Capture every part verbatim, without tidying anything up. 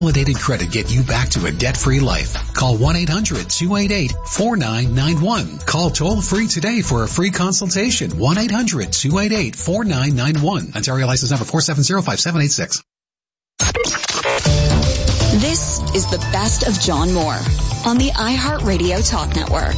Consolidated Credit get you back to a debt-free life. Call one eight hundred two eight eight four nine nine one. Call toll-free today for a free consultation. one eight hundred two eight eight four nine nine one. Ontario license number four seven zero five seven eight six. This is the best of John Moore on the iHeartRadio Talk Network.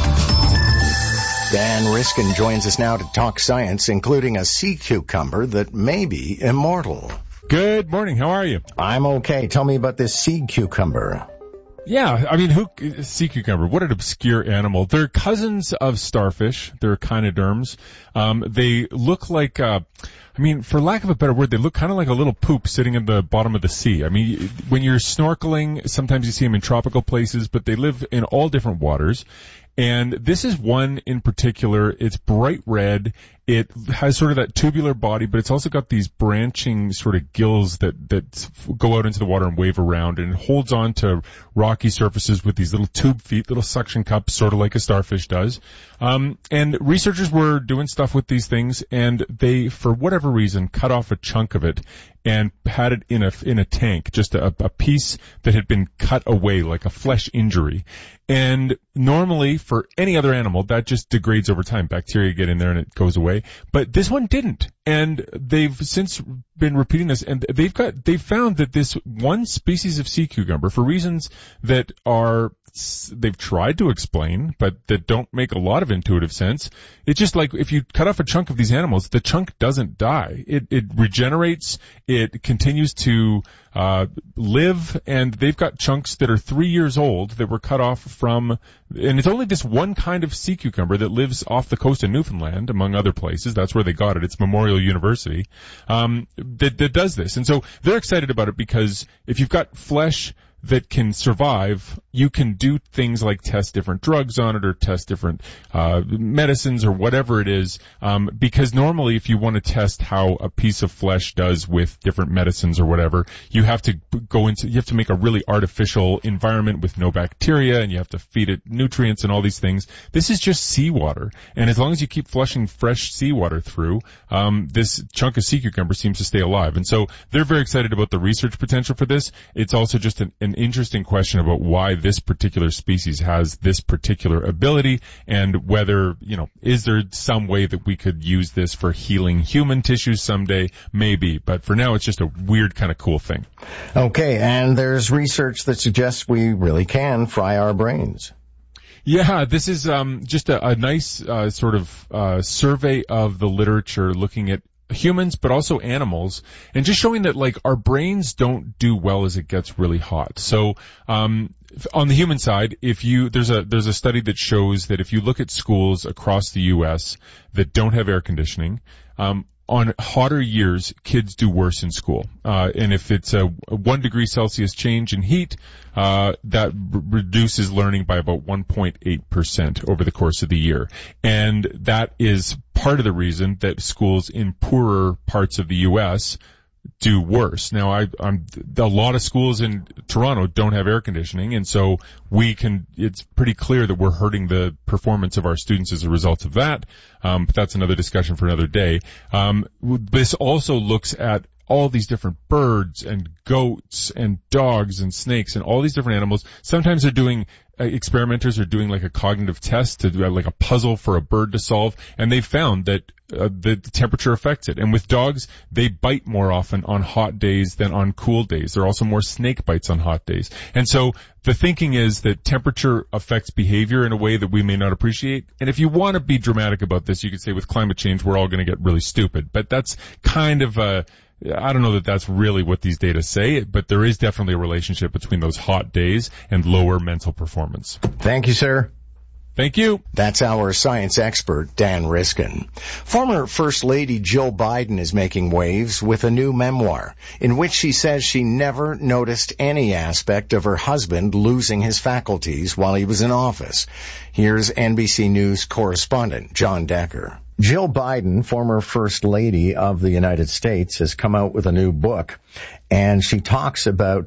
Dan Riskin joins us now to talk science, including a sea cucumber that may be immortal. Good morning. How are you? I'm okay. Tell me about this sea cucumber. Yeah, I mean, who sea cucumber? What an obscure animal. They're cousins of starfish. They're echinoderms. Um, they look like, uh, I mean, for lack of a better word, they look kind of like a little poop sitting in the bottom of the sea. I mean, when you're snorkeling, sometimes you see them in tropical places, but they live in all different waters. And this is one in particular. It's bright red. It has sort of that tubular body, but it's also got these branching sort of gills that, that go out into the water and wave around, and it holds on to rocky surfaces with these little tube feet, little suction cups, sort of like a starfish does. Um, and researchers were doing stuff with these things, and they, for whatever reason, cut off a chunk of it and had it in a, in a tank, just a, a piece that had been cut away, like a flesh injury. And normally, for any other animal, that just degrades over time. Bacteria get in there and it goes away. But this one didn't. And they've since been repeating this, and they've got, they've found that this one species of sea cucumber, for reasons that are, they've tried to explain, but that don't make a lot of intuitive sense. It's just like if you cut off a chunk of these animals, the chunk doesn't die. It, it regenerates, it continues to, uh, live, and they've got chunks that are three years old that were cut off from, and it's only this one kind of sea cucumber that lives off the coast of Newfoundland, among other places. That's where they got it. It's Memorial University, um, that, that does this. And so they're excited about it because if you've got flesh that can survive, you can do things like test different drugs on it or test different uh medicines or whatever it is, um because normally if you want to test how a piece of flesh does with different medicines or whatever, you have to go into, you have to make a really artificial environment with no bacteria, and you have to feed it nutrients and all these things. This is just seawater, and as long as you keep flushing fresh seawater through, um this chunk of sea cucumber seems to stay alive. And so they're very excited about the research potential for this. It's also just an, an interesting question about why this particular species has this particular ability, and whether, you know, is there some way that we could use this for healing human tissues someday? Maybe, but for now it's just a weird kind of cool thing. Okay, and there's research that suggests we really can fry our brains. Yeah, this is um just a, a nice uh, sort of uh survey of the literature looking at humans, but also animals, and just showing that, like, our brains don't do well as it gets really hot. So, um, on the human side, if you, there's a, there's a study that shows that if you look at schools across the U S that don't have air conditioning, um, on hotter years, kids do worse in school. Uh, and if it's a one degree Celsius change in heat, uh, that r- reduces learning by about one point eight percent over the course of the year. And that is part of the reason that schools in poorer parts of the U S do worse. Now, I, I'm, a lot of schools in Toronto don't have air conditioning, and so we can, it's pretty clear that we're hurting the performance of our students as a result of that. Um, but that's another discussion for another day. Um, this also looks at all these different birds and goats and dogs and snakes and all these different animals. Sometimes they're doing, uh, experimenters are doing like a cognitive test to do uh, like a puzzle for a bird to solve, and they found that uh, the temperature affects it. And with dogs, they bite more often on hot days than on cool days. There are also more snake bites on hot days. And so the thinking is that temperature affects behavior in a way that we may not appreciate. And if you want to be dramatic about this, you could say with climate change, we're all going to get really stupid. But that's kind of a, I don't know that that's really what these data say, but there is definitely a relationship between those hot days and lower mental performance. Thank you, sir. Thank you. That's our science expert, Dan Riskin. Former First Lady Jill Biden is making waves with a new memoir in which she says she never noticed any aspect of her husband losing his faculties while he was in office. Here's N B C News correspondent John Decker. Jill Biden, former First Lady of the United States, has come out with a new book, and she talks about her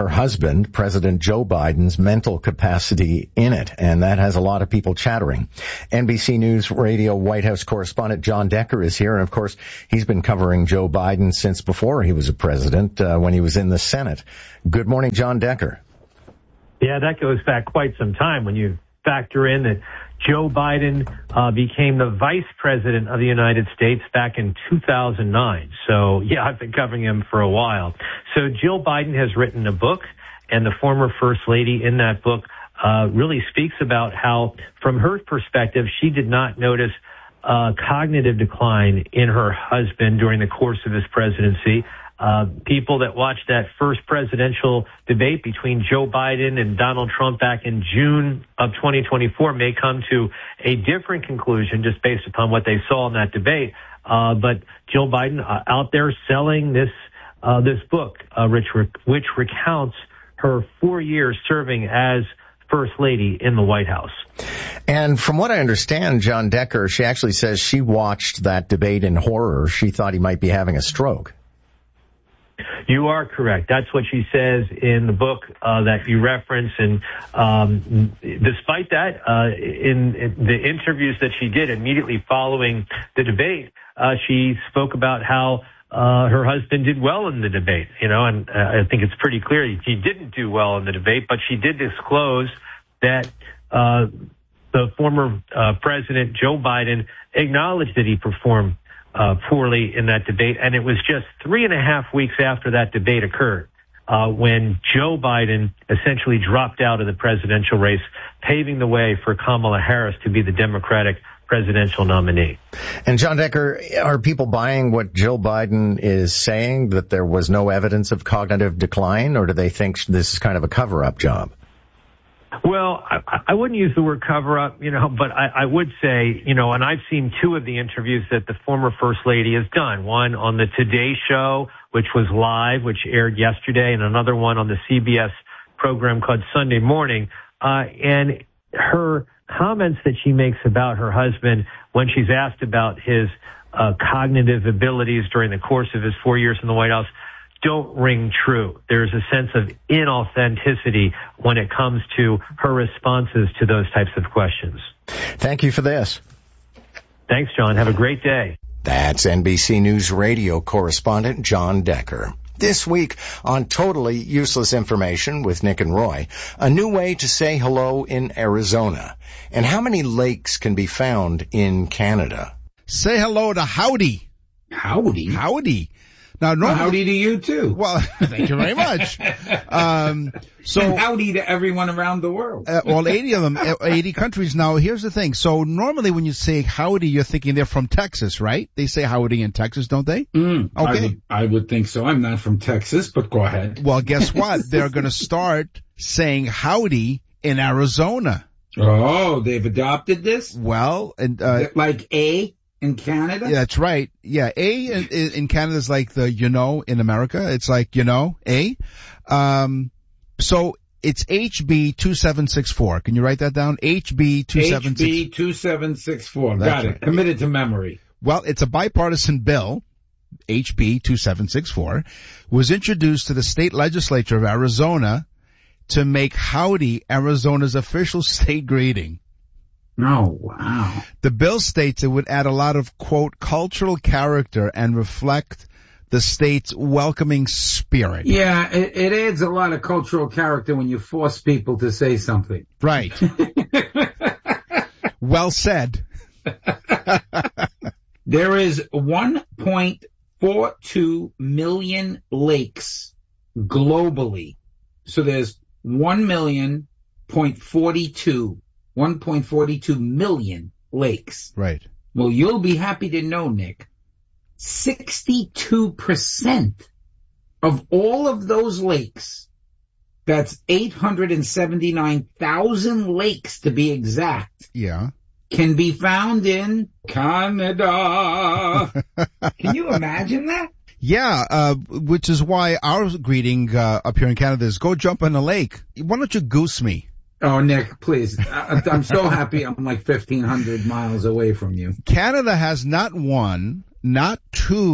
her husband, President Joe Biden's mental capacity in it, and that has a lot of people chattering. N B C News Radio White House correspondent John Decker is here, and of course, he's been covering Joe Biden since before he was a president, uh, when he was in the Senate. Good morning, John Decker. Yeah, that goes back quite some time when you factor in that Joe Biden uh, became the vice president of the United States back in two thousand nine. So, yeah, I've been covering him for a while. So Jill Biden has written a book, and the former first lady in that book uh, really speaks about how, from her perspective, she did not notice uh, cognitive decline in her husband during the course of his presidency. Uh, people that watched that first presidential debate between Joe Biden and Donald Trump back in June of twenty twenty-four may come to a different conclusion just based upon what they saw in that debate. Uh, but Jill Biden uh, out there selling this uh, this book, uh, which, which recounts her four years serving as First Lady in the White House. And from what I understand, John Decker, she actually says she watched that debate in horror. She thought he might be having a stroke. You are correct. That's what she says in the book uh, that you reference. And um, despite that, uh, in, in the interviews that she did immediately following the debate, uh, she spoke about how uh, her husband did well in the debate. You know, and uh, I think it's pretty clear he didn't do well in the debate, but she did disclose that uh, the former uh, president, Joe Biden, acknowledged that he performed Uh, poorly in that debate. And it was just three and a half weeks after that debate occurred uh, when Joe Biden essentially dropped out of the presidential race, paving the way for Kamala Harris to be the Democratic presidential nominee. And John Decker, are people buying what Jill Biden is saying, that there was no evidence of cognitive decline, or do they think this is kind of a cover-up job? Well, I, I wouldn't use the word cover up, you know, but I, I would say, you know, and I've seen two of the interviews that the former First Lady has done. One on the Today Show, which was live, which aired yesterday, and another one on the C B S program called Sunday Morning. Uh, and her comments that she makes about her husband when she's asked about his uh, cognitive abilities during the course of his four years in the White House don't ring true. There's a sense of inauthenticity when it comes to her responses to those types of questions. Thank you for this. Thanks, John. Have a great day. That's N B C News Radio correspondent John Decker. This week on Totally Useless Information with Nick and Roy, a new way to say hello in Arizona, and how many lakes can be found in Canada. Say hello to Howdy. Howdy? Howdy. Now, well, howdy to you, too. Well, thank you very much. Um, so and howdy to everyone around the world. uh, well, eighty of them, eighty countries. Now, here's the thing. So normally when you say howdy, you're thinking they're from Texas, right? They say howdy in Texas, don't they? Mm, okay. I would, I would think so. I'm not from Texas, but go ahead. Well, guess what? They're going to start saying howdy in Arizona. Oh, they've adopted this? Well, and uh, like A? In Canada? Yeah, that's right. Yeah, A in, in Canada is like the you know in America. It's like you know A. Um, so it's H B two seven six four. Can you write that down? H B two seven six four. H B two seven six four. Got it. Right. Committed to memory. Well, it's a bipartisan bill. H B two seven six four was introduced to the state legislature of Arizona to make howdy Arizona's official state greeting. Oh, wow. The bill states it would add a lot of, quote, cultural character and reflect the state's welcoming spirit. Yeah, it, it adds a lot of cultural character when you force people to say something. Right. Well said. There is one point four two million lakes globally. So there's one million point forty two one point four two million lakes. Right. Well, you'll be happy to know, Nick, sixty-two percent of all of those lakes, that's eight hundred seventy-nine thousand lakes to be exact. Yeah. Can be found in Canada. Can you imagine that? Yeah, uh, which is why our greeting uh, up here in Canada is go jump in a lake. Why don't you goose me? Oh, Nick, please. I, I'm so happy I'm like fifteen hundred miles away from you. Canada has not one, not two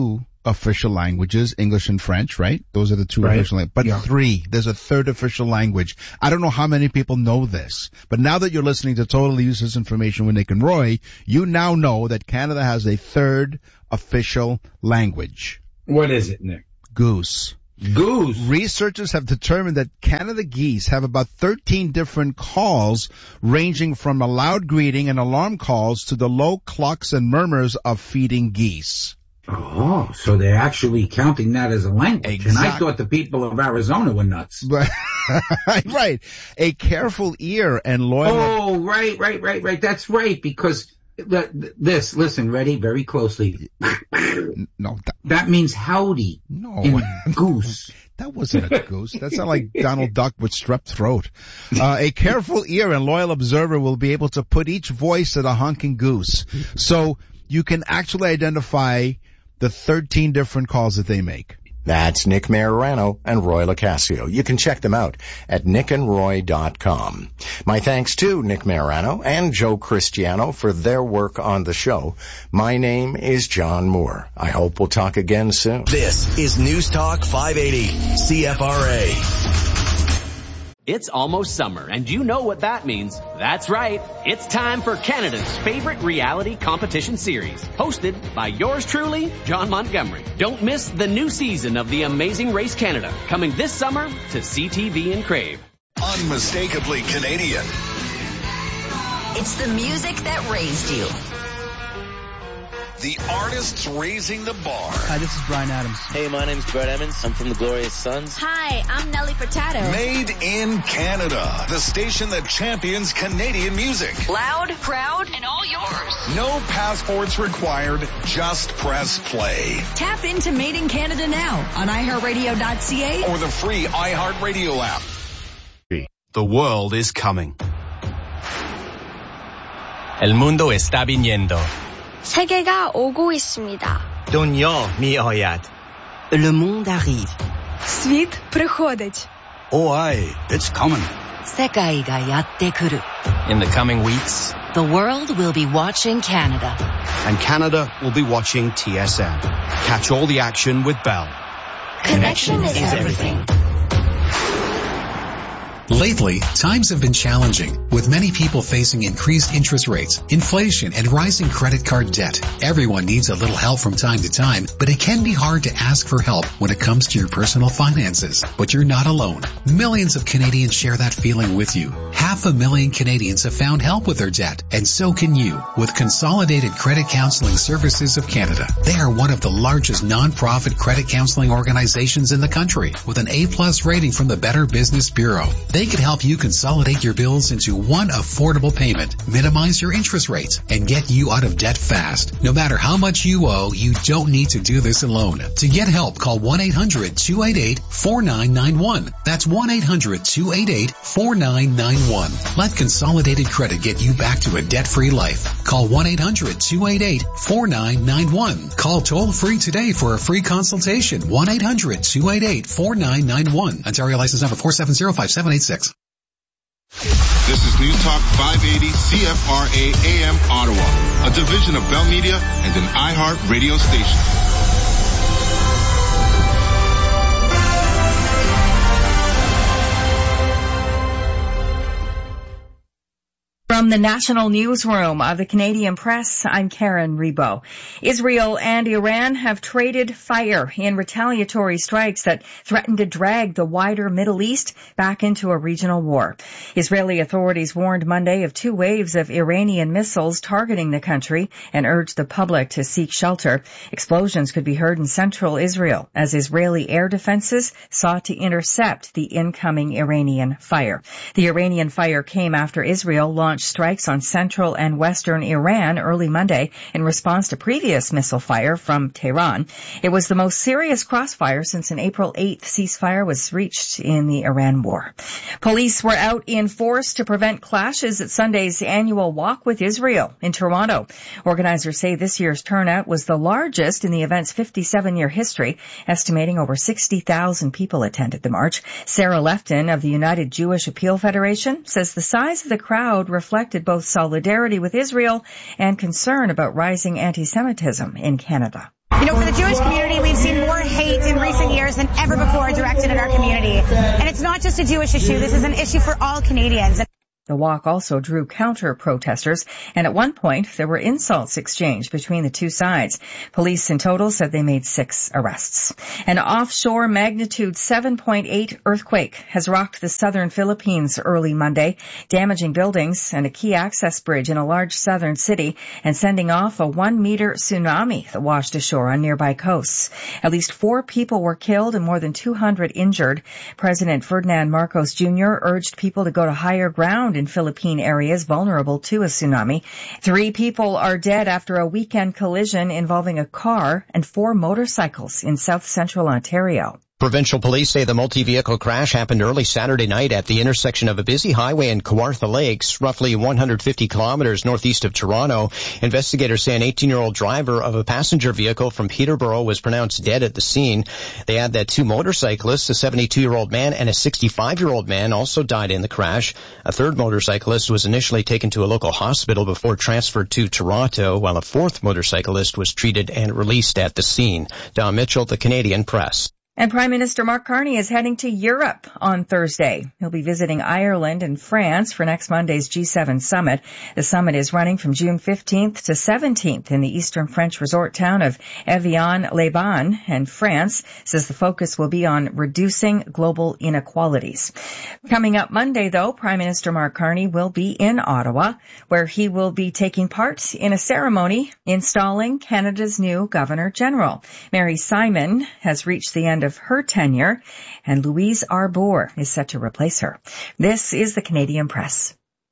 official languages, English and French, right? Those are the two Right. official languages. But Yeah. three, there's a third official language. I don't know how many people know this, but now that you're listening to Totally Useless Information with Nick and Roy, you now know that Canada has a third official language. What is it, Nick? Goose. Goose. Researchers have determined that Canada geese have about thirteen different calls, ranging from a loud greeting and alarm calls to the low clucks and murmurs of feeding geese. Oh, so they're actually counting that as a language. And I Exact- thought the people of Arizona were nuts. Right. A careful ear and loyal... Oh, right, right, right, right. That's right, because th- th- this, listen, ready, very closely. No, that, That means howdy no. in goose. That wasn't a goose. That sounded like Donald Duck with strep throat. Uh, a careful ear and loyal observer will be able to put each voice at a honking goose. So you can actually identify the thirteen different calls that they make. That's Nick Marano and Roy LoCascio. You can check them out at nick and roy dot com. My thanks to Nick Marano and Joe Cristiano for their work on the show. My name is John Moore. I hope we'll talk again soon. This is News Talk five eighty C F R A. It's almost summer, and you know what that means. That's right. It's time for Canada's favorite reality competition series, hosted by yours truly, John Montgomery. Don't miss the new season of The Amazing Race Canada, coming this summer to C T V and Crave. Unmistakably Canadian. It's the music that raised you. The artists raising the bar. Hi, this is Brian Adams. Hey, my name's Brett Emmons. I'm from the Glorious Sons. Hi, I'm Nelly Furtado. Made in Canada. The station that champions Canadian music. Loud, proud, and all yours. No passports required. Just press play. Tap into Made in Canada now on i heart radio dot c a Or the free iHeartRadio app. The world is coming. El mundo está viniendo. 세계가 오고 있습니다. Dunya mi'ayad. Le monde arrive. Світ приходить. Oh, aye, it's coming. 세계가 야떼쿠루. In the coming weeks, The world will be watching Canada. and Canada will be watching T S N. Catch all the action with Bell. Connection is everything. Lately, times have been challenging, with many people facing increased interest rates, inflation, and rising credit card debt. Everyone needs a little help from time to time, but it can be hard to ask for help when it comes to your personal finances. But you're not alone. Millions of Canadians share that feeling with you. Half a million Canadians have found help with their debt, and so can you with Consolidated Credit Counseling Services of Canada. They are one of the largest non-profit credit counseling organizations in the country, with an A-plus rating from the Better Business Bureau. They can help you consolidate your bills into one affordable payment, minimize your interest rates, and get you out of debt fast. No matter how much you owe, you don't need to do this alone. To get help, call one eight hundred two eight eight four nine nine one. That's one eight hundred two eight eight four nine nine one. Let Consolidated Credit get you back to a debt-free life. Call one eight hundred two eight eight four nine nine one. Call toll-free today for a free consultation. one eight hundred two eight eight four nine nine one. Ontario license number four seven zero five seven eight six. This is News Talk five eighty C F R A A M Ottawa, a division of Bell Media and an iHeart radio station. From the National Newsroom of the Canadian Press, I'm Karen Rebo. Israel and Iran have traded fire in retaliatory strikes that threaten to drag the wider Middle East back into a regional war. Israeli authorities warned Monday of two waves of Iranian missiles targeting the country and urged the public to seek shelter. Explosions could be heard in central Israel as Israeli air defenses sought to intercept the incoming Iranian fire. The Iranian fire came after Israel launched strikes on central and western Iran early Monday in response to previous missile fire from Tehran. It was the most serious crossfire since an April eighth ceasefire was reached in the Iran war. Police were out in force to prevent clashes at Sunday's annual Walk with Israel in Toronto. Organizers say this year's turnout was the largest in the event's fifty-seven-year history, estimating over sixty thousand people attended the march. Sarah Lefton of the United Jewish Appeal Federation says the size of the crowd reflected both solidarity with Israel and concern about rising anti-Semitism in Canada. You know, for the Jewish community, we've seen more hate in recent years than ever before directed at our community. And it's not just a Jewish issue. This is an issue for all Canadians. The walk also drew counter-protesters, and at one point there were insults exchanged between the two sides. Police in total said they made six arrests. An offshore magnitude seven point eight earthquake has rocked the southern Philippines early Monday, damaging buildings and a key access bridge in a large southern city and sending off a one-meter tsunami that washed ashore on nearby coasts. At least four people were killed and more than two hundred injured. President Ferdinand Marcos Junior urged people to go to higher ground in Philippine areas vulnerable to a tsunami. Three people are dead after a weekend collision involving a car and four motorcycles in south central Ontario. Provincial police say the multi-vehicle crash happened early Saturday night at the intersection of a busy highway in Kawartha Lakes, roughly one hundred fifty kilometers northeast of Toronto. Investigators say an eighteen-year-old driver of a passenger vehicle from Peterborough was pronounced dead at the scene. They add that two motorcyclists, a seventy-two-year-old man and a sixty-five-year-old man, also died in the crash. A third motorcyclist was initially taken to a local hospital before transferred to Toronto, while a fourth motorcyclist was treated and released at the scene. Don Mitchell, The Canadian Press. And Prime Minister Mark Carney is heading to Europe on Thursday. He'll be visiting Ireland and France for next Monday's G seven summit. The summit is running from June fifteenth to seventeenth in the eastern French resort town of Evian-les-Bains, and France says the focus will be on reducing global inequalities. Coming up Monday, though, Prime Minister Mark Carney will be in Ottawa, where he will be taking part in a ceremony installing Canada's new Governor General. Mary Simon has reached the end of of her tenure, and Louise Arbour is set to replace her. This is the Canadian Press.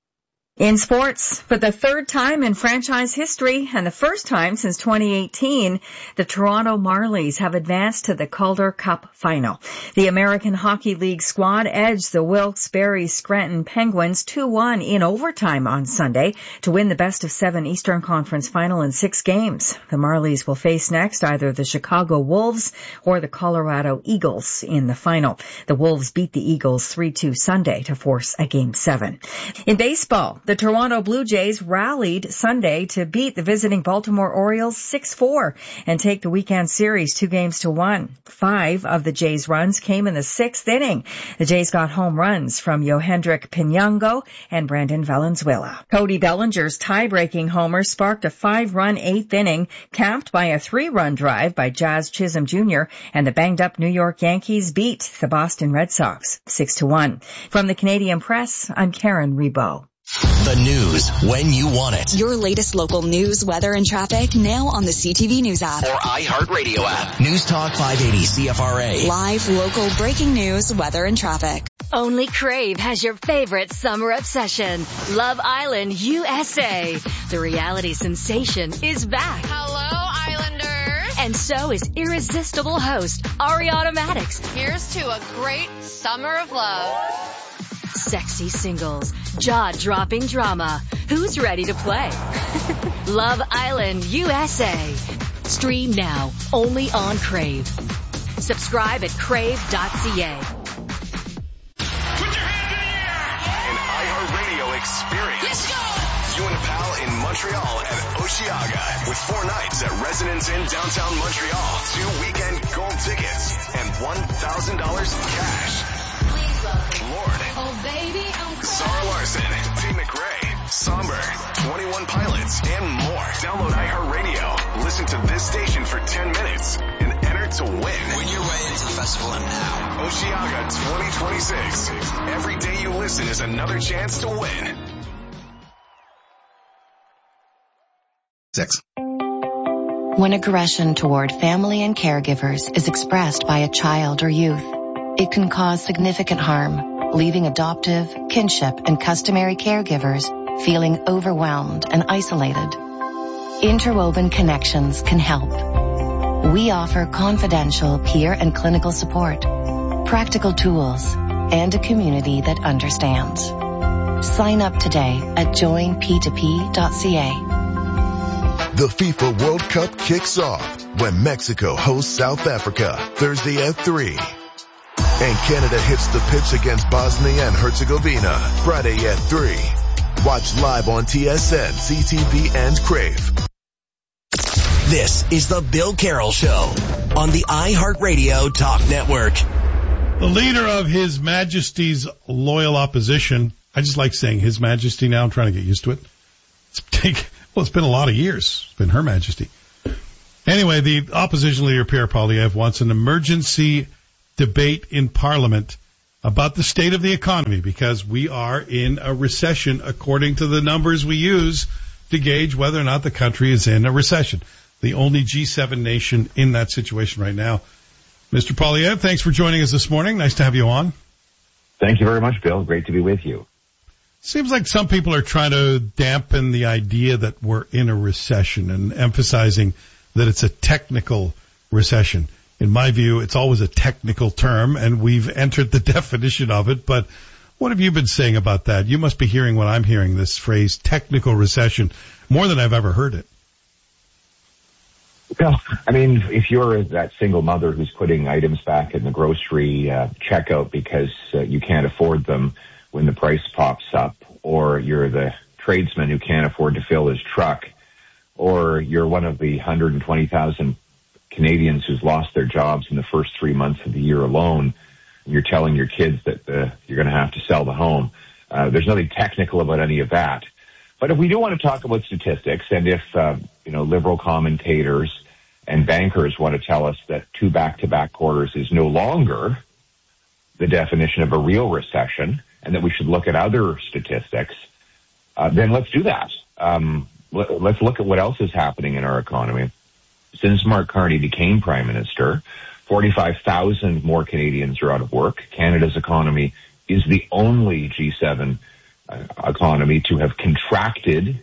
In sports, for the third time in franchise history and the first time since twenty eighteen, the Toronto Marlies have advanced to the Calder Cup final. The American Hockey League squad edged the Wilkes-Barre Scranton Penguins two one in overtime on Sunday to win the best of seven Eastern Conference final in six games. The Marlies will face next either the Chicago Wolves or the Colorado Eagles in the final. The Wolves beat the Eagles three two Sunday to force a game seven. In baseball, the Toronto Blue Jays rallied Sunday to beat the visiting Baltimore Orioles six four and take the weekend series two games to one. Five of the Jays' runs came in the sixth inning. The Jays got home runs from Yohendrick Pinango and Brandon Valenzuela. Cody Bellinger's tie-breaking homer sparked a five-run eighth inning, capped by a three-run drive by Jazz Chisholm Junior, and the banged-up New York Yankees beat the Boston Red Sox six to one. From the Canadian Press, I'm Karen Rebo. The news when you want it. Your latest local news, weather, and traffic now on the C T V News app. Or iHeartRadio app. News Talk five eighty C F R A. Live, local, breaking news, weather, and traffic. Only Crave has your favorite summer obsession. Love Island U S A. The reality sensation is back. Hello, Islanders. And so is irresistible host Ariana Madix. Here's to a great summer of love. Sexy singles, jaw-dropping drama. Who's ready to play? Love Island U S A. Stream now, only on Crave. Subscribe at crave dot c a. An iHeartRadio experience. Let's go! You and a pal in Montreal at Osheaga with four nights at Residence Inn downtown Montreal, two weekend gold tickets, and one thousand dollars cash. Lord, oh baby, I'm Sarah Larson, T. McRae, Somber, twenty-one Pilots, and more. Download iHeartRadio, listen to this station for ten minutes, and enter to win. Win your way into the festival now. Osheaga twenty twenty-six. Every day you listen is another chance to win. Six. When aggression toward family and caregivers is expressed by a child or youth, it can cause significant harm, leaving adoptive, kinship, and customary caregivers feeling overwhelmed and isolated. Interwoven Connections can help. We offer confidential peer and clinical support, practical tools, and a community that understands. Sign up today at join p two p dot c a. The FIFA World Cup kicks off when Mexico hosts South Africa Thursday at three. And Canada hits the pitch against Bosnia and Herzegovina Friday at three. Watch live on T S N, C T V, and Crave. This is the Bill Carroll Show on the iHeartRadio Talk Network. The leader of His Majesty's loyal opposition, I just like saying His Majesty now, I'm trying to get used to it. It's take, well, it's been a lot of years. It's been Her Majesty. Anyway, the opposition leader, Pierre Poilievre, wants an emergency debate in Parliament about the state of the economy because we are in a recession according to the numbers we use to gauge whether or not the country is in a recession. The only G seven nation in that situation right now. Mister Poilievre, thanks for joining us this morning. Nice to have you on. Thank you very much, Bill. Great to be with you. Seems like some people are trying to dampen the idea that we're in a recession and emphasizing that it's a technical recession. In my view, it's always a technical term, and we've entered the definition of it. But what have you been saying about that? You must be hearing what I'm hearing, this phrase, technical recession, more than I've ever heard it. Well, I mean, if you're that single mother who's putting items back in the grocery uh, checkout because uh, you can't afford them when the price pops up, or you're the tradesman who can't afford to fill his truck, or you're one of the one hundred twenty thousand Canadians who's lost their jobs in the first three months of the year alone, and you're telling your kids that uh, you're going to have to sell the home. Uh, there's nothing technical about any of that. But if we do want to talk about statistics, and if, uh, you know, liberal commentators and bankers want to tell us that two back-to-back quarters is no longer the definition of a real recession, and that we should look at other statistics, uh, then let's do that. Um, let, let's look at what else is happening in our economy. Since Mark Carney became Prime Minister, forty-five thousand more Canadians are out of work. Canada's economy is the only G seven uh, economy to have contracted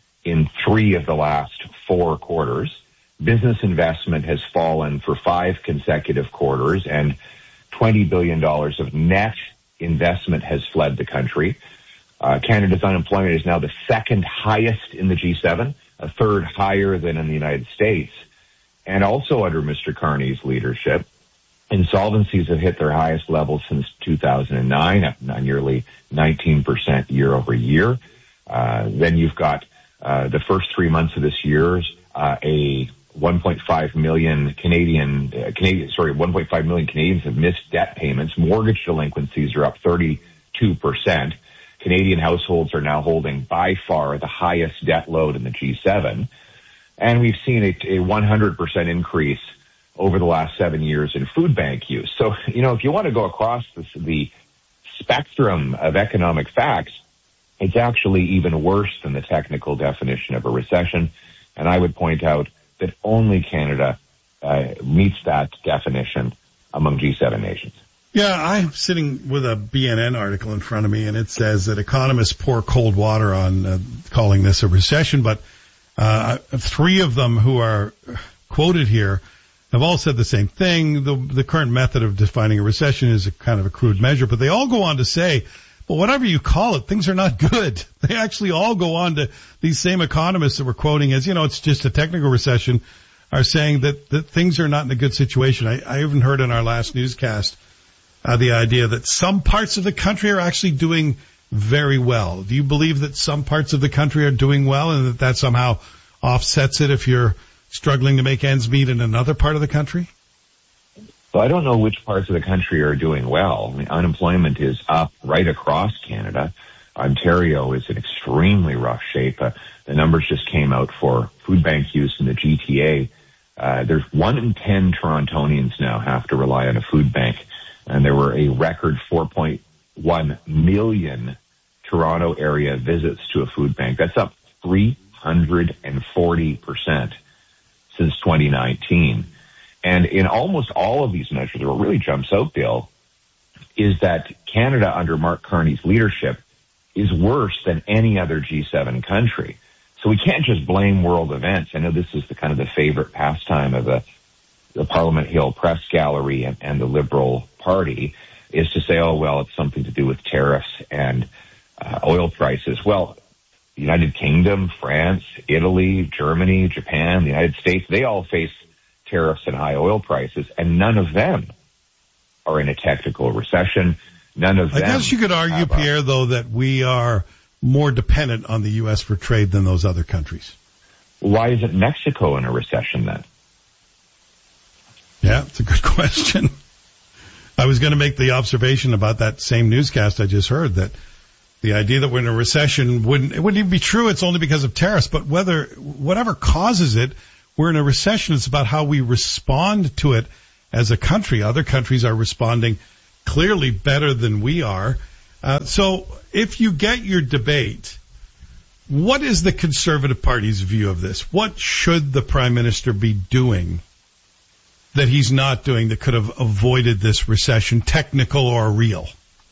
in three of the last four quarters. Business investment has fallen for five consecutive quarters, and twenty billion dollars of net investment has fled the country. Uh, Canada's unemployment is now the second highest in the G seven, a third higher than in the United States. And also under Mister Carney's leadership, insolvencies have hit their highest level since two thousand nine, up nearly nineteen percent year over year. Uh, then you've got uh, the first three months of this year, uh, a one point five million Canadian, uh, Canadian, sorry, one point five million Canadians have missed debt payments. Mortgage delinquencies are up thirty-two percent. Canadian households are now holding by far the highest debt load in the G seven. And we've seen a, a one hundred percent increase over the last seven years in food bank use. So, you know, if you want to go across the, the spectrum of economic facts, it's actually even worse than the technical definition of a recession. And I would point out that only Canada uh, meets that definition among G seven nations. Yeah, I'm sitting with a B N N article in front of me, and it says that economists pour cold water on uh, calling this a recession, but uh, three of them who are quoted here have all said the same thing. The, the current method of defining a recession is a kind of a crude measure, but they all go on to say, well, whatever you call it, things are not good. They actually all go on to, these same economists that we're quoting as, you know, it's just a technical recession, are saying that, that things are not in a good situation. I, I even heard in our last newscast uh, the idea that some parts of the country are actually doing very well. Do you believe that some parts of the country are doing well and that that somehow offsets it if you're struggling to make ends meet in another part of the country? Well, I don't know which parts of the country are doing well. I mean, unemployment is up right across Canada. Ontario is in extremely rough shape. Uh, the numbers just came out for food bank use in the G T A. Uh, there's one in ten Torontonians now have to rely on a food bank, and there were a record four point one million Toronto area visits to a food bank. That's up three hundred forty percent since twenty nineteen. And in almost all of these measures, what really jumps out, Bill, is that Canada under Mark Carney's leadership is worse than any other G seven country. So we can't just blame world events. I know this is the kind of the favorite pastime of the, the Parliament Hill Press Gallery and, and the Liberal Party, is to say, oh, well, it's something to do with tariffs and uh, oil prices. Well, the United Kingdom, France, Italy, Germany, Japan, the United States, they all face tariffs and high oil prices, and none of them are in a technical recession. None of them. I guess you could argue, Pierre, a, though, that we are more dependent on the U S for trade than those other countries. Why isn't Mexico in a recession then? Yeah, it's a good question. I was going to make the observation about that same newscast I just heard, that the idea that we're in a recession wouldn't, it wouldn't even be true. It's only because of tariffs, but whether, whatever causes it, we're in a recession. It's about how we respond to it as a country. Other countries are responding clearly better than we are. Uh, so if you get your debate, what is the Conservative Party's view of this? What should the Prime Minister be doing that he's not doing that could have avoided this recession, technical or real?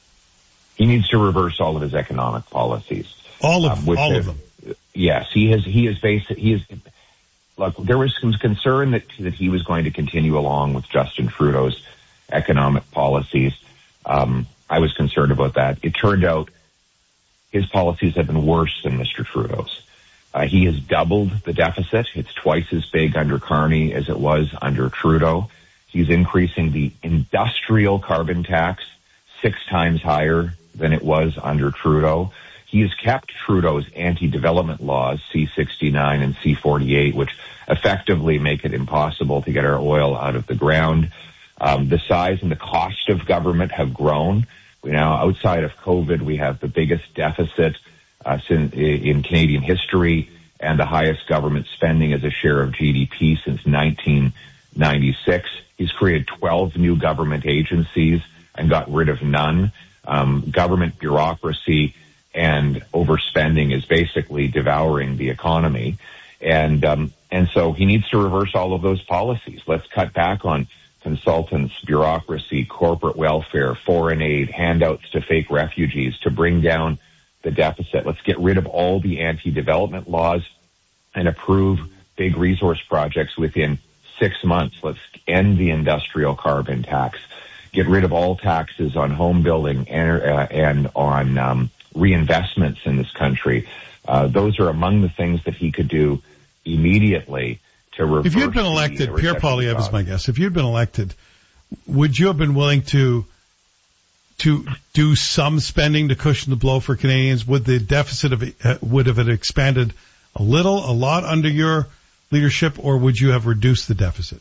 He needs to reverse all of his economic policies. All of um, all have, of them. Yes, he has. He is based. He is. Look, there was some concern that that he was going to continue along with Justin Trudeau's economic policies. Um, I was concerned about that. It turned out his policies have been worse than Mister Trudeau's. Uh, he has doubled the deficit. It's twice as big under Carney as it was under Trudeau. He's increasing the industrial carbon tax six times higher than it was under Trudeau. He has kept Trudeau's anti-development laws, C sixty-nine and C forty-eight, which effectively make it impossible to get our oil out of the ground. Um, the size and the cost of government have grown. We now, outside of COVID, we have the biggest deficit uh, in, in Canadian history and the highest government spending as a share of G D P since nineteen ninety-six. He's created twelve new government agencies and got rid of none. Um, government bureaucracy and overspending is basically devouring the economy. And, um, and so he needs to reverse all of those policies. Let's cut back on consultants, bureaucracy, corporate welfare, foreign aid, handouts to fake refugees to bring down the deficit. Let's get rid of all the anti-development laws and approve big resource projects within six months. Let's end the industrial carbon tax. Get rid of all taxes on home building and, uh, and on um, reinvestments in this country. Uh, those are among the things that he could do immediately to reverse. If you'd been elected, Pierre Poilievre is my guess. If you'd been elected, would you have been willing to to do some spending to cushion the blow for Canadians? Would the deficit have uh, would have it expanded a little, a lot under your leadership, or would you have reduced the deficit?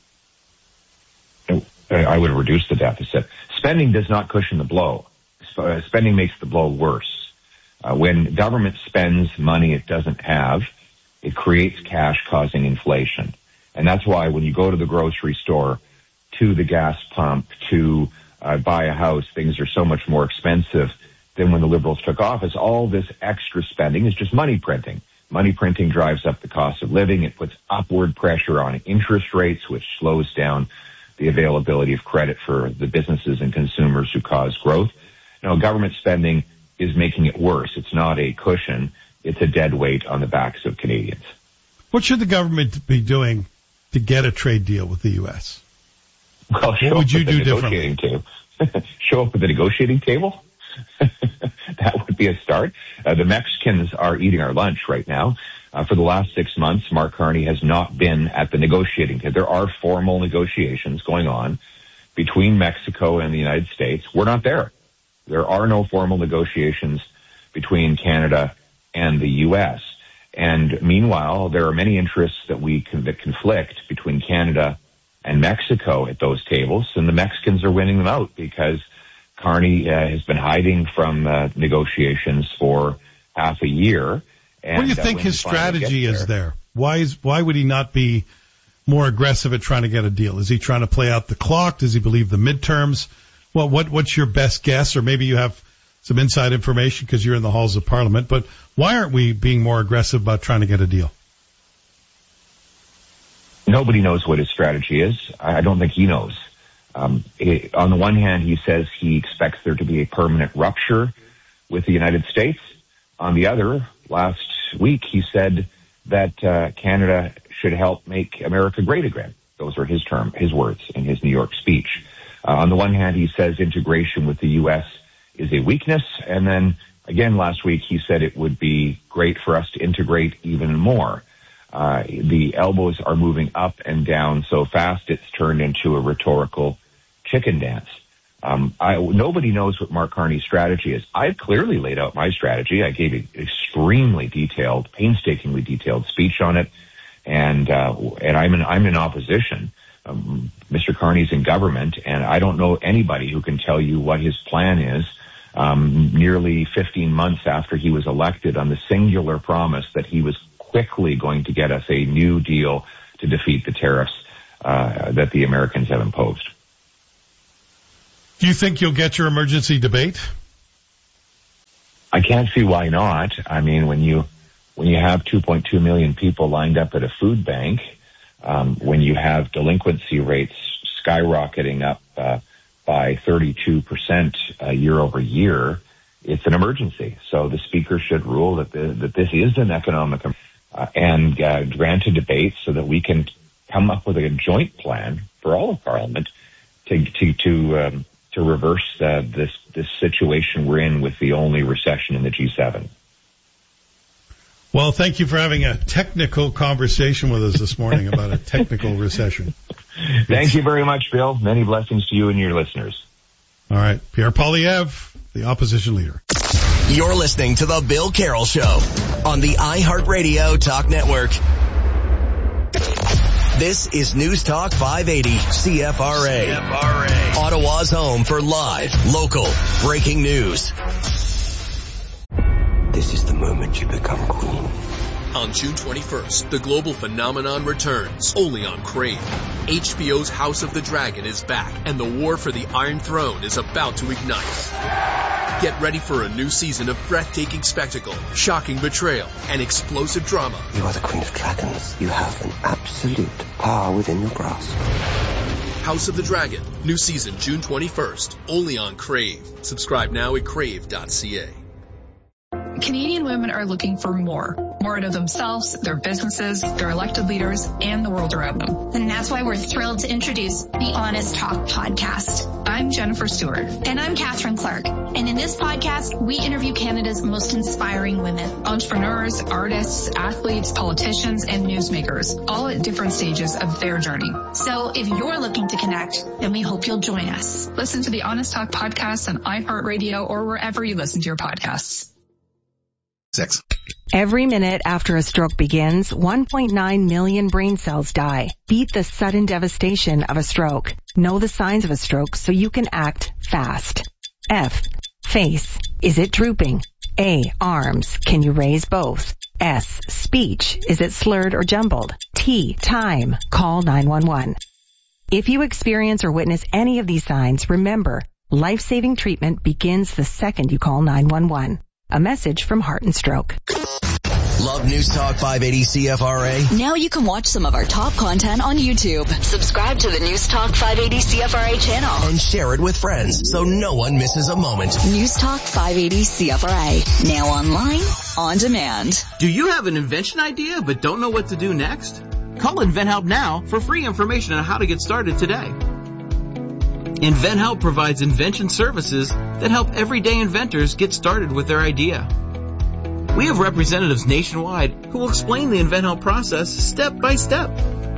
I would have reduced the deficit. Spending does not cushion the blow. Spending makes the blow worse. Uh, when government spends money it doesn't have, it creates cash causing inflation. And that's why when you go to the grocery store, to the gas pump, to uh, buy a house, things are so much more expensive than when the Liberals took office. All this extra spending is just money printing. Money printing drives up the cost of living. It puts upward pressure on interest rates, which slows down the availability of credit for the businesses and consumers who cause growth. Now, government spending is making it worse. It's not a cushion. It's a dead weight on the backs of Canadians. What should the government be doing to get a trade deal with the U S? Well, what would you do differently? Show up at the negotiating table? That would be a start. Uh, the Mexicans are eating our lunch right now. Uh, for the last six months, Mark Carney has not been at the negotiating table. There are formal negotiations going on between Mexico and the United States. We're not there. There are no formal negotiations between Canada and the U S. And meanwhile, there are many interests that we can, that conflict between Canada and Mexico at those tables, and the Mexicans are winning them out because Carney uh, has been hiding from uh, negotiations for half a year. And, what do you think uh, his strategy is there? Why is why would he not be more aggressive at trying to get a deal? Is he trying to play out the clock? Does he believe the midterms? Well, what what's your best guess? Or maybe you have some inside information because you're in the halls of Parliament. But why aren't we being more aggressive about trying to get a deal? Nobody knows what his strategy is. I don't think he knows. Um, it, on the one hand, he says he expects there to be a permanent rupture with the United States. On the other, last week he said that uh, Canada should help make America great again. Those are his term, his words in his New York speech. Uh, on the one hand, he says integration with the U S is a weakness, and then again last week he said it would be great for us to integrate even more. Uh, the elbows are moving up and down so fast it's turned into a rhetorical chicken dance. Um, I, nobody knows what Mark Carney's strategy is. I've clearly laid out my strategy. I gave an extremely detailed, painstakingly detailed speech on it. and uh, and I'm in I'm in opposition. Um, Mister Carney's in government, and I don't know anybody who can tell you what his plan is. Um, nearly fifteen months after he was elected, on the singular promise that he was quickly going to get us a new deal to defeat the tariffs uh, that the Americans have imposed. Do you think you'll get your emergency debate? I can't see why not. I mean, when you when you have two point two million people lined up at a food bank, um, when you have delinquency rates skyrocketing up uh, by thirty-two percent uh, year over year, it's an emergency. So the speaker should rule that the, that this is an economic uh, and uh, grant a debate so that we can come up with a joint plan for all of Parliament to to to um, to reverse uh, this this situation we're in with the only recession in the G seven. Well, thank you for having a technical conversation with us this morning about a technical recession. Thank you very much, Bill. Many blessings to you and your listeners. All right. Pierre Poilievre, the opposition leader. You're listening to The Bill Carroll Show on the iHeartRadio Talk Network. This is News Talk five eighty C F R A. C F R A. Ottawa's home for live, local, breaking news. This is the moment you become queen. On June twenty-first, the global phenomenon returns, only on Crave. H B O's House of the Dragon is back, and the war for the Iron Throne is about to ignite. Get ready for a new season of breathtaking spectacle, shocking betrayal, and explosive drama. You are the Queen of Dragons. You have an absolute power within your grasp. House of the Dragon, new season June twenty-first, only on Crave. Subscribe now at crave dot c a. Canadian women are looking for more. More out of themselves, their businesses, their elected leaders, and the world around them. And that's why we're thrilled to introduce the Honest Talk podcast. I'm Jennifer Stewart. And I'm Catherine Clark. And in this podcast, we interview Canada's most inspiring women. Entrepreneurs, artists, athletes, politicians, and newsmakers, all at different stages of their journey. So if you're looking to connect, then we hope you'll join us. Listen to the Honest Talk podcast on iHeartRadio or wherever you listen to your podcasts. Six. Every minute after a stroke begins, one point nine million brain cells die. Beat the sudden devastation of a stroke. Know the signs of a stroke so you can act fast. F. Face. Is it drooping? A. Arms. Can you raise both? S. Speech. Is it slurred or jumbled? T. Time. Call nine one one. If you experience or witness any of these signs, remember, life-saving treatment begins the second you call nine one one. A message from Heart and Stroke. Love News Talk five eighty C F R A? Now you can watch some of our top content on YouTube. Subscribe to the News Talk five eighty C F R A channel. And share it with friends so no one misses a moment. News Talk five eighty C F R A. Now online, on demand. Do you have an invention idea but don't know what to do next? Call InventHelp now for free information on how to get started today. InventHelp provides invention services that help everyday inventors get started with their idea. We have representatives nationwide who will explain the InventHelp process step by step.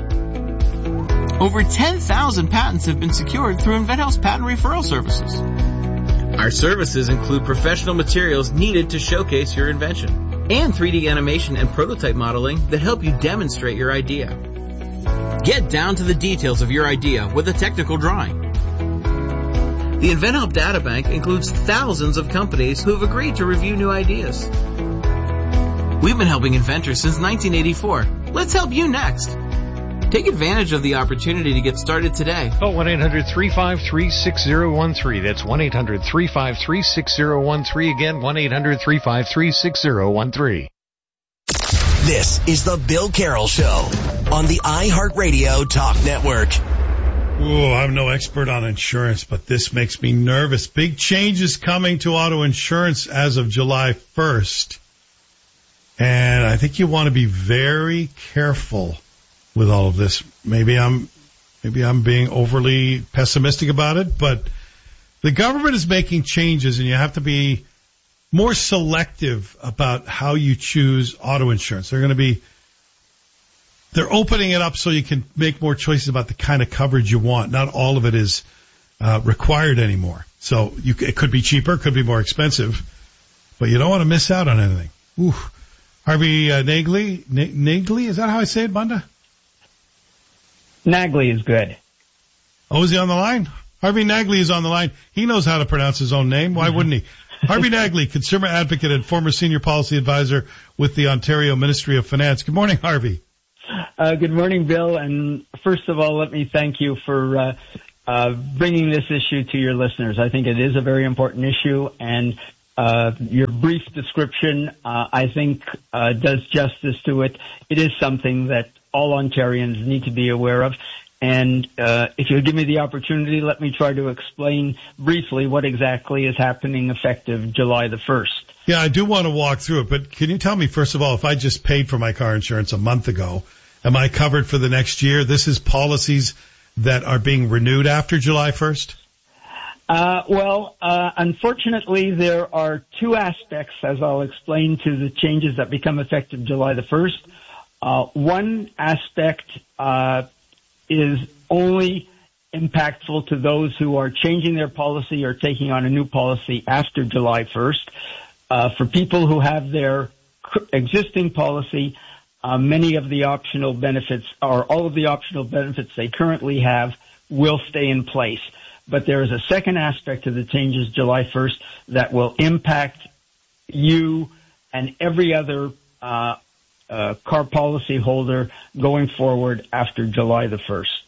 Over ten thousand patents have been secured through InventHelp's patent referral services. Our services include professional materials needed to showcase your invention and three D animation and prototype modeling that help you demonstrate your idea. Get down to the details of your idea with a technical drawing. The InventHelp Databank includes thousands of companies who have agreed to review new ideas. We've been helping inventors since nineteen eighty-four. Let's help you next. Take advantage of the opportunity to get started today. Call one eight hundred three five three six zero one three. That's one eight hundred three five three six zero one three. Again, one eight hundred three five three six zero one three. This is the Bill Carroll Show on the iHeartRadio Talk Network. Oh, I'm no expert on insurance, but this makes me nervous. Big changes coming to auto insurance as of July first. And I think you want to be very careful with all of this. Maybe I'm, maybe I'm being overly pessimistic about it, but the government is making changes and you have to be more selective about how you choose auto insurance. They're going to be They're opening it up so you can make more choices about the kind of coverage you want. Not all of it is uh, required anymore. So you, it could be cheaper, could be more expensive, but you don't want to miss out on anything. Ooh. Harvey uh, Nagley, N- Nagley, is that how I say it, Bunda? Nagley is good. Oh, is he on the line? Harvey Nagley is on the line. He knows how to pronounce his own name. Why wouldn't he? Harvey Nagley, consumer advocate and former senior policy advisor with the Ontario Ministry of Finance. Good morning, Harvey. Uh, good morning, Bill. And first of all, let me thank you for uh, uh, bringing this issue to your listeners. I think it is a very important issue, and uh, your brief description, uh, I think, uh, does justice to it. It is something that all Ontarians need to be aware of. And uh, if you'll give me the opportunity, let me try to explain briefly what exactly is happening effective July the first. Yeah, I do want to walk through it, but can you tell me, first of all, if I just paid for my car insurance a month ago, am I covered for the next year? This is policies that are being renewed after July first? Uh, well, uh, unfortunately, there are two aspects, as I'll explain, to the changes that become effective July the first. Uh, one aspect uh is only impactful to those who are changing their policy or taking on a new policy after July first. Uh, for people who have their existing policy, uh, many of the optional benefits or all of the optional benefits they currently have will stay in place. But there is a second aspect to the changes July first that will impact you and every other uh Uh, car policy holder going forward after July the first.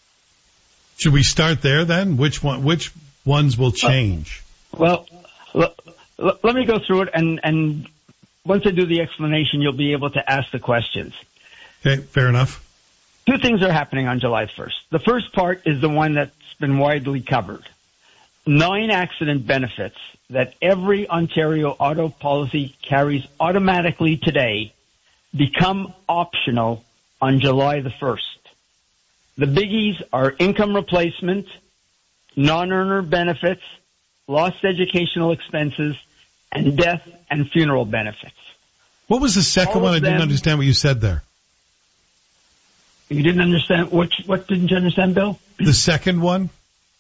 Should we start there then? Which one? Which ones will change? Uh, well, l- l- let me go through it, and, and once I do the explanation, you'll be able to ask the questions. Okay, fair enough. Two things are happening on July first. The first part is the one that's been widely covered. Nine accident benefits that every Ontario auto policy carries automatically today become optional on July the first. The biggies are income replacement, non-earner benefits, lost educational expenses, and death and funeral benefits. What was the second one? I didn't understand what you said there. You didn't understand? What, what didn't you understand, Bill? The second one?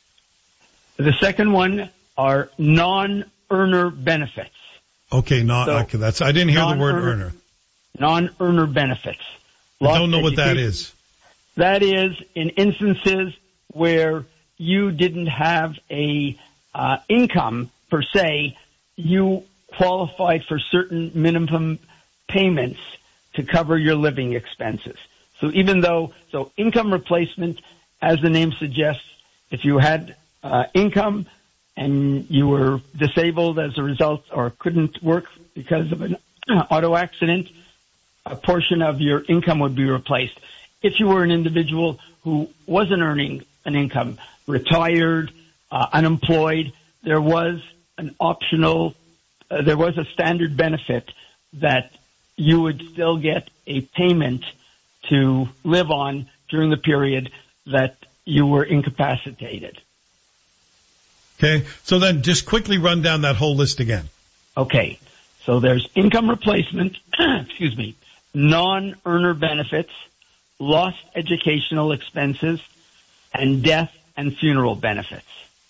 The second one are non-earner benefits. Okay, not, so, okay, that's, I didn't hear the word earner. Non-earner benefits. Lost I don't know education. What that is. That is in instances where you didn't have a uh, income per se, you qualified for certain minimum payments to cover your living expenses. So even though, so income replacement, as the name suggests, if you had uh, income and you were disabled as a result or couldn't work because of an auto accident, a portion of your income would be replaced. If you were an individual who wasn't earning an income, retired, uh, unemployed, there was an optional, uh, there was a standard benefit that you would still get a payment to live on during the period that you were incapacitated. Okay, so then just quickly run down that whole list again. Okay, so there's income replacement, excuse me, non-earner benefits, lost educational expenses, and death and funeral benefits.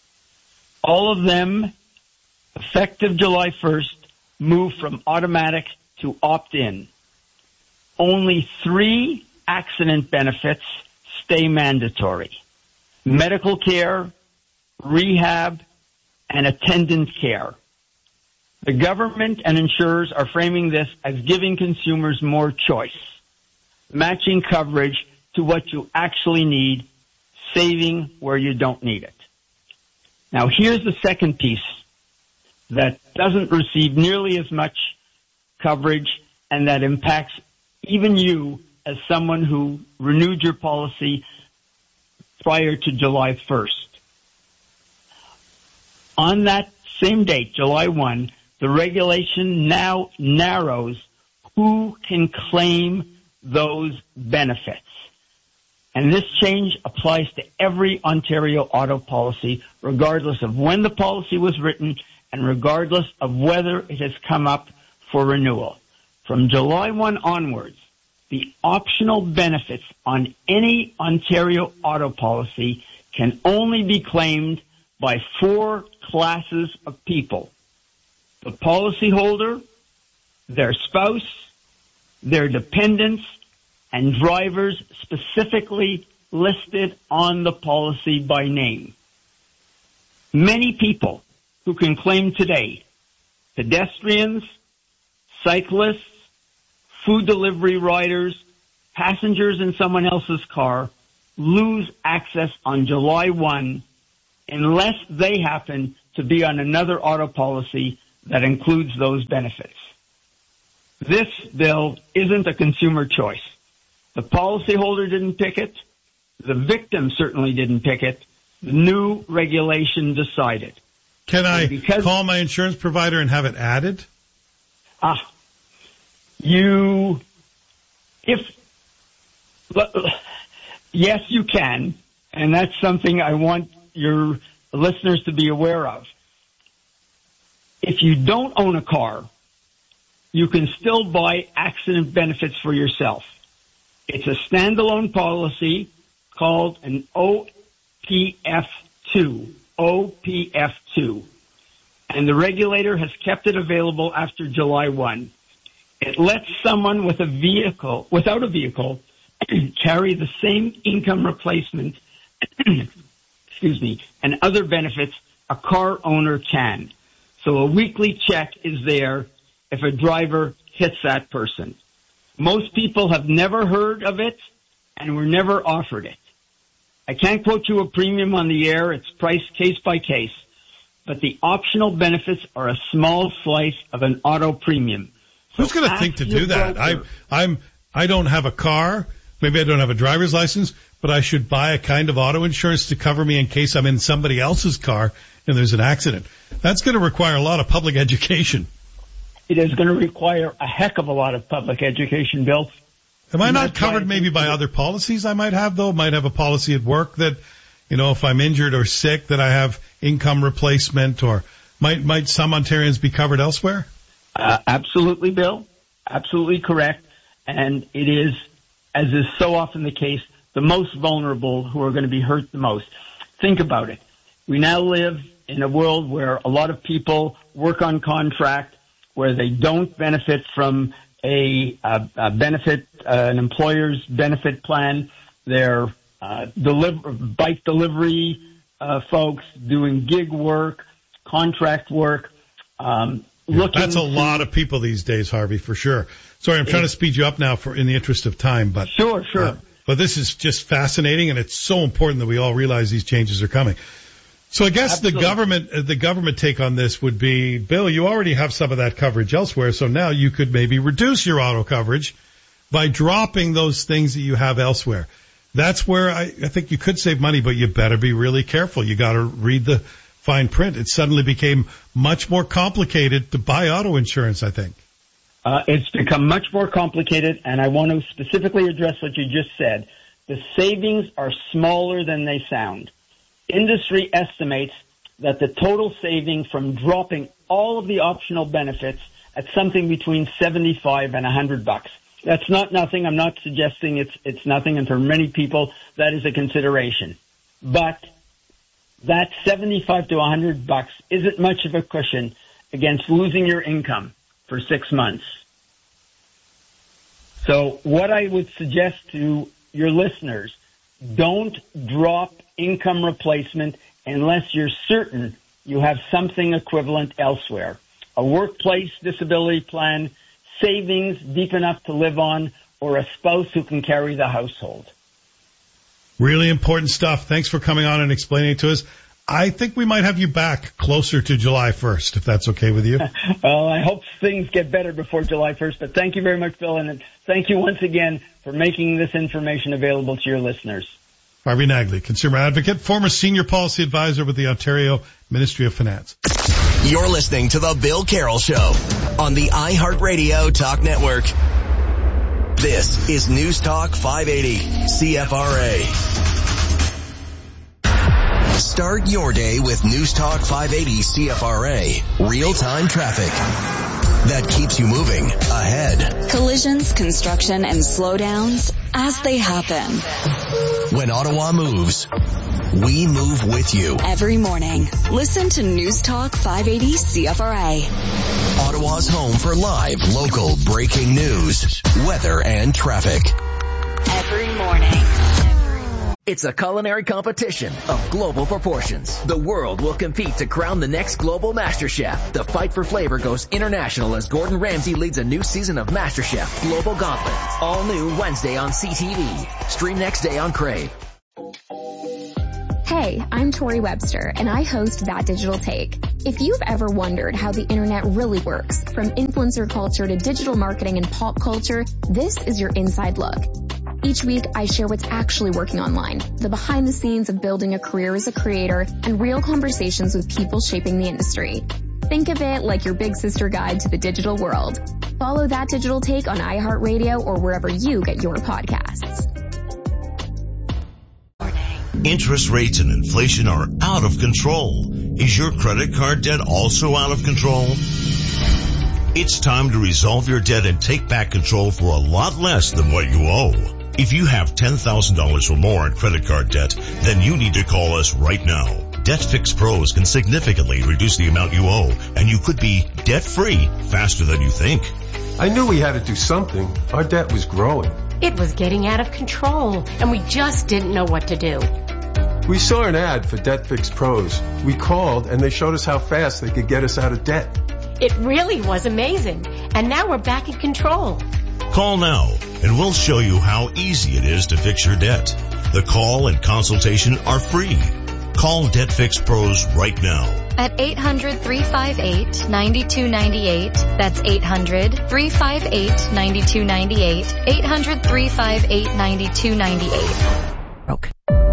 All of them, effective July first, move from automatic to opt-in. Only three accident benefits stay mandatory. Medical care, rehab, and attendant care. The government and insurers are framing this as giving consumers more choice, matching coverage to what you actually need, saving where you don't need it. Now, here's the second piece that doesn't receive nearly as much coverage and that impacts even you as someone who renewed your policy prior to July first. On that same date, July first, the regulation now narrows who can claim those benefits. And this change applies to every Ontario auto policy, regardless of when the policy was written and regardless of whether it has come up for renewal. From July first onwards, the optional benefits on any Ontario auto policy can only be claimed by four classes of people: the policyholder, their spouse, their dependents, and drivers specifically listed on the policy by name. Many people who can claim today, pedestrians, cyclists, food delivery riders, passengers in someone else's car, lose access on July first unless they happen to be on another auto policy that includes those benefits. This bill isn't a consumer choice. The policyholder didn't pick it. The victim certainly didn't pick it. The new regulation decided. Can I because, call my insurance provider and have it added? Ah, you, if, yes, you can, and that's something I want your listeners to be aware of. If you don't own a car, you can still buy accident benefits for yourself. It's a standalone policy called an O P F two, O P F two, and the regulator has kept it available after July first. It lets someone with a vehicle, without a vehicle, carry the same income replacement, excuse me, and other benefits a car owner can. So a weekly check is there if a driver hits that person. Most people have never heard of it and were never offered it. I can't quote you a premium on the air. It's priced case by case. But the optional benefits are a small slice of an auto premium. So who's going to think to do that? I, I'm, I don't have a car. Maybe I don't have a driver's license, but I should buy a kind of auto insurance to cover me in case I'm in somebody else's car and there's an accident. That's going to require a lot of public education. It is going to require a heck of a lot of public education, Bill. Am I not covered maybe by other policies I might have, though? Might have a policy at work that, you know, if I'm injured or sick, that I have income replacement, or might might some Ontarians be covered elsewhere? Uh, absolutely, Bill. Absolutely correct. And it is, as is so often the case, the most vulnerable who are going to be hurt the most. Think about it. We now live in a world where a lot of people work on contract, where they don't benefit from a, a, a benefit, uh, an employer's benefit plan. They're uh, deliver, bike delivery uh, folks doing gig work, contract work. Um, looking That's a to, lot of people these days, Harvey, for sure. Sorry, I'm trying to speed you up now for in the interest of time, but sure, sure. Uh, but this is just fascinating, and it's so important that we all realize these changes are coming. So I guess Absolutely. the government, the government take on this would be, Bill, you already have some of that coverage elsewhere, so now you could maybe reduce your auto coverage by dropping those things that you have elsewhere. That's where I, I think you could save money, but you better be really careful. You got to read the fine print. It suddenly became much more complicated to buy auto insurance, I think. Uh, it's become much more complicated, and I want to specifically address what you just said. The savings are smaller than they sound. Industry estimates that the total saving from dropping all of the optional benefits at something between seventy-five and one hundred bucks. That's not nothing. I'm not suggesting it's it's nothing, and for many people that is a consideration. But that seventy-five to one hundred bucks isn't much of a cushion against losing your income for six months. So what I would suggest to your listeners, don't drop income replacement unless you're certain you have something equivalent elsewhere. A workplace disability plan, savings deep enough to live on, or a spouse who can carry the household. Really important stuff. Thanks for coming on and explaining it to us. I think we might have you back closer to July first, if that's okay with you. Well, I hope things get better before July first, but thank you very much, Bill, and thank you once again for making this information available to your listeners. Harvey Nagley, consumer advocate, former senior policy advisor with the Ontario Ministry of Finance. You're listening to The Bill Carroll Show on the iHeartRadio Talk Network. This is News Talk five eighty C F R A. Start your day with News Talk five eighty C F R A. Real-time traffic. that keeps you moving ahead. Collisions, construction, and slowdowns as they happen. When Ottawa moves, we move with you. Every morning, listen to News Talk five eighty C F R A. Ottawa's home for live, local, breaking news, weather, and traffic. Every morning. It's a culinary competition of global proportions. The world will compete to crown the next global MasterChef. The fight for flavor goes international as Gordon Ramsay leads a new season of MasterChef Global Gauntlet. All new Wednesday on C T V. Stream next day on Crave. Hey, I'm Tori Webster, and I host That Digital Take. If you've ever wondered how the internet really works, from influencer culture to digital marketing and pop culture, this is your inside look. Each week, I share what's actually working online, the behind the scenes of building a career as a creator, and real conversations with people shaping the industry. Think of it like your big sister guide to the digital world. Follow That Digital Take on iHeartRadio or wherever you get your podcasts. Interest rates and inflation are out of control. Is your credit card debt also out of control? It's time to resolve your debt and take back control for a lot less than what you owe. If you have ten thousand dollars or more in credit card debt, then you need to call us right now. DebtFix Pros can significantly reduce the amount you owe, and you could be debt-free faster than you think. I knew we had to do something. Our debt was growing. It was getting out of control, and we just didn't know what to do. We saw an ad for DebtFix Pros. We called, and they showed us how fast they could get us out of debt. It really was amazing, and now we're back in control. Call now, and we'll show you how easy it is to fix your debt. The call and consultation are free. Call DebtFix Pros right now. At eight hundred, three five eight, nine two nine eight. That's eight hundred, three five eight, nine two nine eight. eight hundred, three five eight, nine two nine eight. Broke.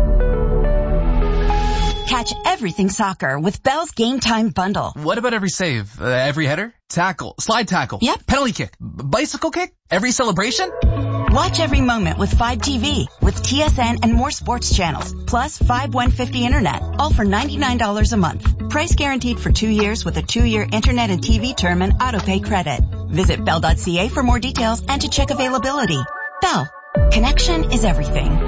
Catch everything soccer with Bell's Game Time Bundle. What about every save? Uh, every header? Tackle? Slide tackle? Yep. Penalty kick? B- bicycle kick? Every celebration? Watch every moment with five T V, with T S N and more sports channels, plus five one fifty internet, all for ninety-nine dollars a month. Price guaranteed for two years with a two-year internet and T V term and auto-pay credit. Visit bell dot c a for more details and to check availability. Bell. Connection is everything.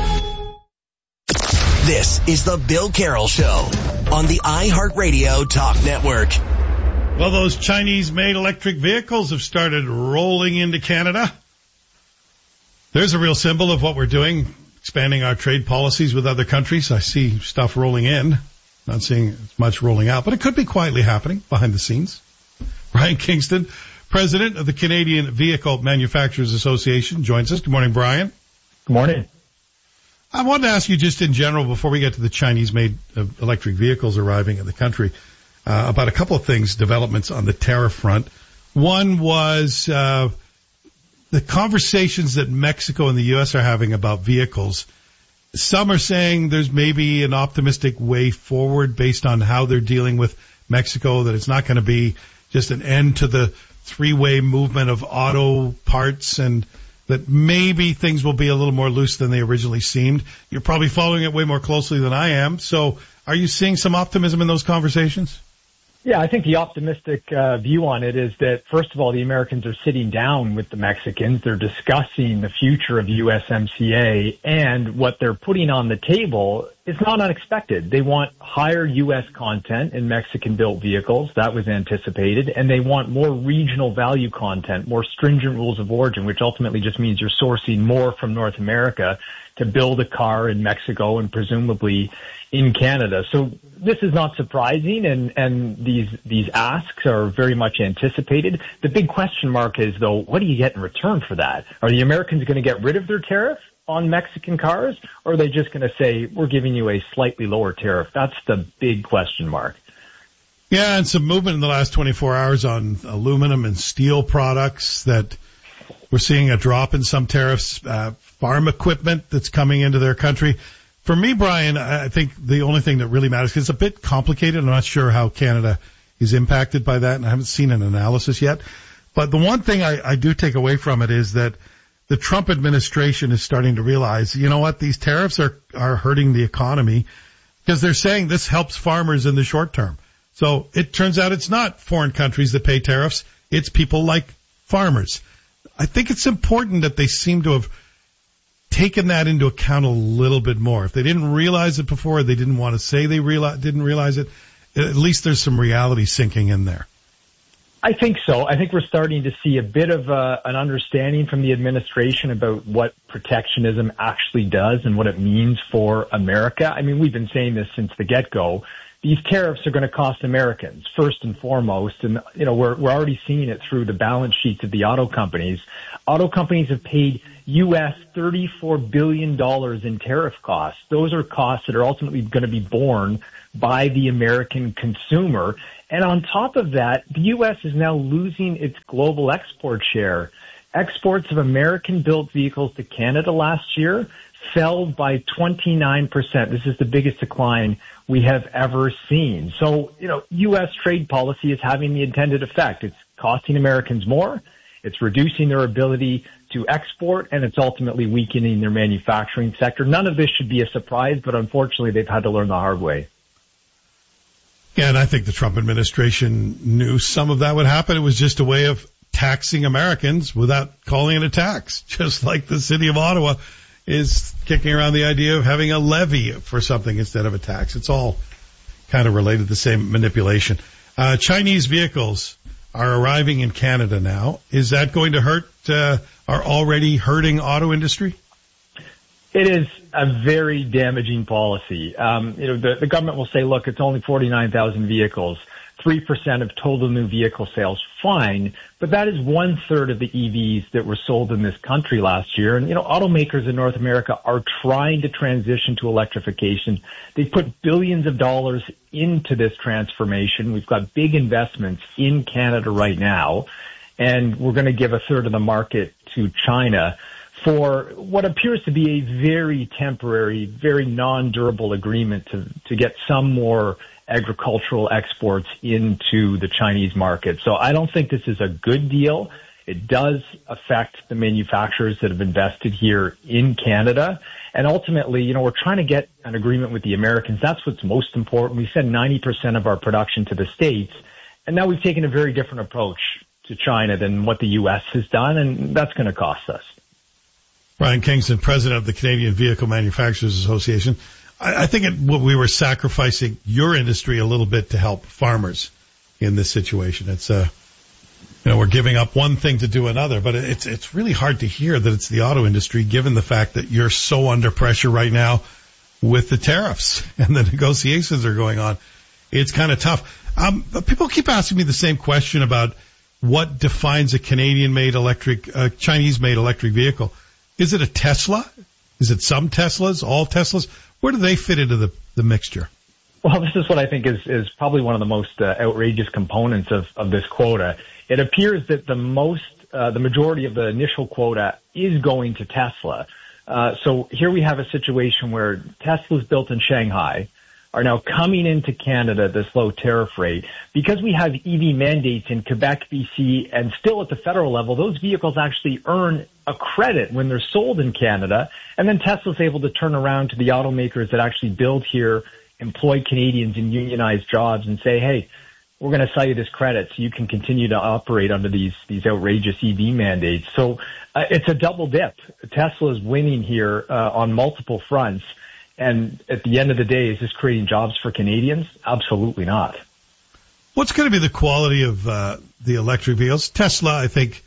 This is the Bill Carroll Show on the iHeartRadio Talk Network. Well, those Chinese-made electric vehicles have started rolling into Canada. There's a real symbol of what we're doing, expanding our trade policies with other countries. I see stuff rolling in, not seeing as much rolling out, but it could be quietly happening behind the scenes. Brian Kingston, president of the Canadian Vehicle Manufacturers Association, joins us. Good morning, Brian. Good morning. I wanted to ask you just in general, before we get to the Chinese-made uh, electric vehicles arriving in the country, uh, about a couple of things, developments on the tariff front. One was uh, the conversations that Mexico and the U S are having about vehicles. Some are saying there's maybe an optimistic way forward based on how they're dealing with Mexico, that it's not going to be just an end to the three-way movement of auto parts, and that maybe things will be a little more loose than they originally seemed. You're probably following it way more closely than I am. So are you seeing some optimism in those conversations? Yeah, I think the optimistic uh, view on it is that, first of all, the Americans are sitting down with the Mexicans. They're discussing the future of U S M C A, and what they're putting on the table is not unexpected. They want higher U S content in Mexican-built vehicles. That was anticipated. And they want more regional value content, more stringent rules of origin, which ultimately just means you're sourcing more from North America to build a car in Mexico and presumably in Canada. So this is not surprising, and, and these, these asks are very much anticipated. The big question mark is, though, what do you get in return for that? Are the Americans going to get rid of their tariff on Mexican cars, or are they just going to say, we're giving you a slightly lower tariff? That's the big question mark. Yeah, and some movement in the last twenty-four hours on aluminum and steel products, that we're seeing a drop in some tariffs, uh, farm equipment that's coming into their country. For me, Brian, I think the only thing that really matters, because it's a bit complicated. I'm not sure how Canada is impacted by that, and I haven't seen an analysis yet. But the one thing I, I do take away from it is that the Trump administration is starting to realize, you know what, these tariffs are, are hurting the economy, because they're saying this helps farmers in the short term. So it turns out it's not foreign countries that pay tariffs. It's people like farmers. I think it's important that they seem to have taken that into account a little bit more. If they didn't realize it before, they didn't want to say they realize, didn't realize it, at least there's some reality sinking in there. I think so. I think we're starting to see a bit of uh, an understanding from the administration about what protectionism actually does and what it means for America. I mean, we've been saying this since the get-go. These tariffs are going to cost Americans first and foremost. And, you know, we're, we're already seeing it through the balance sheets of the auto companies. Auto companies have paid U S thirty-four billion dollars in tariff costs. Those are costs that are ultimately going to be borne by the American consumer. And on top of that, the U S is now losing its global export share. Exports of American-built vehicles to Canada last year fell by twenty-nine percent. This is the biggest decline we have ever seen. So, you know, U S trade policy is having the intended effect. It's costing Americans more, it's reducing their ability to export, and it's ultimately weakening their manufacturing sector. None of this should be a surprise, but unfortunately they've had to learn the hard way. Yeah, and I think the Trump administration knew some of that would happen. It was just a way of taxing Americans without calling it a tax, just like the city of Ottawa is kicking around the idea of having a levy for something instead of a tax. It's all kind of related to the same manipulation. Uh, Chinese vehicles are arriving in Canada now. Is that going to hurt uh, our already hurting auto industry? It is a very damaging policy. Um, you know, the, the government will say, look, it's only forty-nine thousand vehicles, three percent of total new vehicle sales, fine, but that is one third of the E Vs that were sold in this country last year. And, you know, automakers in North America are trying to transition to electrification. They put billions of dollars into this transformation. We've got big investments in Canada right now, and we're going to give a third of the market to China for what appears to be a very temporary, very non-durable agreement to, to get some more agricultural exports into the Chinese market. So I don't think this is a good deal. It does affect the manufacturers that have invested here in Canada. And ultimately, you know, we're trying to get an agreement with the Americans. That's what's most important. We send ninety percent of our production to the States, and now we've taken a very different approach to China than what the U S has done, and that's going to cost us. Brian Kingston, president of the Canadian Vehicle Manufacturers Association. I, I think it, we were sacrificing your industry a little bit to help farmers in this situation. It's uh, you know, we're giving up one thing to do another, but it's it's really hard to hear that it's the auto industry, given the fact that you're so under pressure right now with the tariffs and the negotiations are going on. It's kind of tough. Um, people keep asking me the same question about what defines a Canadian-made electric, uh, Chinese-made electric vehicle. Is it a Tesla? Is it some Teslas, all Teslas? Where do they fit into the, the mixture? Well, this is what I think is, is probably one of the most uh, outrageous components of, of this quota. It appears that the most, uh, the majority of the initial quota is going to Tesla. Uh, so here we have a situation where Teslas built in Shanghai are now coming into Canada at this low tariff rate. Because we have E V mandates in Quebec, B C, and still at the federal level, those vehicles actually earn a credit when they're sold in Canada. And then Tesla's able to turn around to the automakers that actually build here, employ Canadians in unionized jobs, and say, hey, we're going to sell you this credit so you can continue to operate under these, these outrageous E V mandates. So uh, it's a double dip. Tesla is winning here uh, on multiple fronts. And at the end of the day, is this creating jobs for Canadians? Absolutely not. What's going to be the quality of uh, the electric vehicles? Tesla, I think,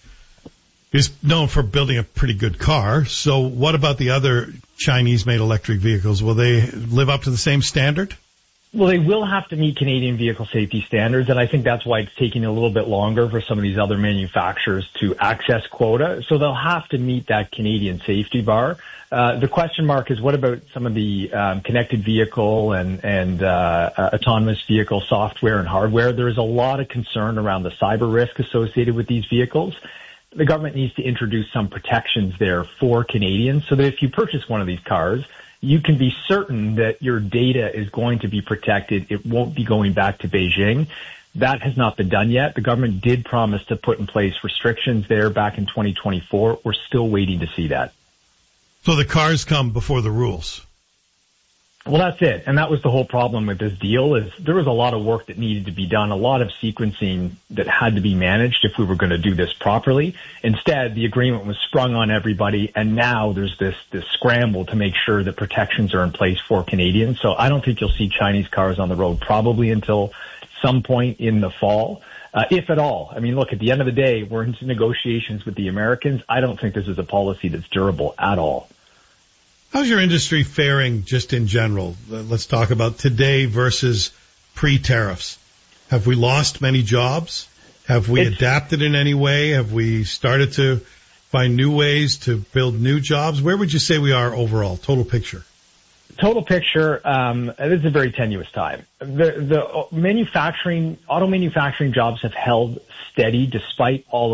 is known for building a pretty good car. So what about the other Chinese-made electric vehicles? Will they live up to the same standard? Well, they will have to meet Canadian vehicle safety standards, and I think that's why it's taking a little bit longer for some of these other manufacturers to access quota. So they'll have to meet that Canadian safety bar. Uh, the question mark is, what about some of the um, connected vehicle and, and uh, uh, autonomous vehicle software and hardware? There is a lot of concern around the cyber risk associated with these vehicles. The government needs to introduce some protections there for Canadians so that if you purchase one of these cars, you can be certain that your data is going to be protected. It won't be going back to Beijing. That has not been done yet. The government did promise to put in place restrictions there back in twenty twenty-four. We're still waiting to see that. So the cars come before the rules? Well, that's it. And that was the whole problem with this deal is there was a lot of work that needed to be done, a lot of sequencing that had to be managed if we were going to do this properly. Instead, the agreement was sprung on everybody, and now there's this, this scramble to make sure that protections are in place for Canadians. So I don't think you'll see Chinese cars on the road probably until some point in the fall, uh, if at all. I mean, look, at the end of the day, we're into negotiations with the Americans. I don't think this is a policy that's durable at all. How's your industry faring just in general? Let's talk about today versus pre-tariffs. Have we lost many jobs? Have we it's, adapted in any way? Have we started to find new ways to build new jobs? Where would you say we are overall, total picture? Total picture, um, this is a very tenuous time. The, the manufacturing, auto manufacturing jobs have held steady despite all